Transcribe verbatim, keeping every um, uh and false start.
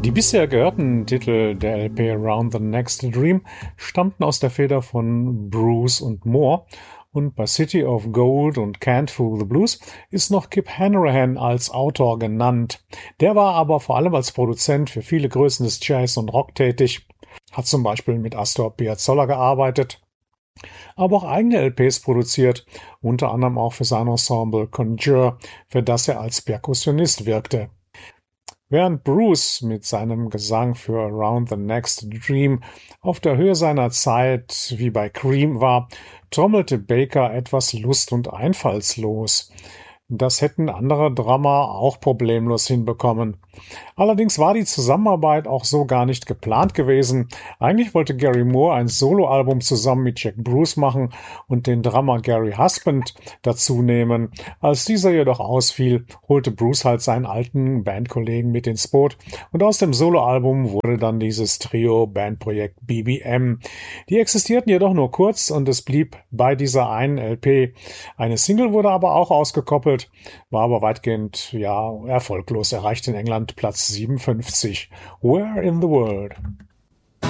Die bisher gehörten Titel der L P Around the Next Dream stammten aus der Feder von Bruce und Moore, und bei City of Gold und Can't Fool the Blues ist noch Kip Hanrahan als Autor genannt. Der war aber vor allem als Produzent für viele Größen des Jazz und Rock tätig, hat zum Beispiel mit Astor Piazzolla gearbeitet, aber auch eigene L Ps produziert, unter anderem auch für sein Ensemble Conjure, für das er als Perkussionist wirkte. Während Bruce mit seinem Gesang für Around the Next Dream auf der Höhe seiner Zeit wie bei Cream war, trommelte Baker etwas lust- und einfallslos. Das hätten andere Drummer auch problemlos hinbekommen. Allerdings war die Zusammenarbeit auch so gar nicht geplant gewesen. Eigentlich wollte Gary Moore ein Soloalbum zusammen mit Jack Bruce machen und den Drummer Gary Husband dazu nehmen. Als dieser jedoch ausfiel, holte Bruce halt seinen alten Bandkollegen mit ins Boot, und aus dem Soloalbum wurde dann dieses Trio-Bandprojekt B B M. Die existierten jedoch nur kurz und es blieb bei dieser einen L P. Eine Single wurde aber auch ausgekoppelt, war aber weitgehend ja erfolglos, erreichte in England Platz siebenundfünfzig. Where in the World?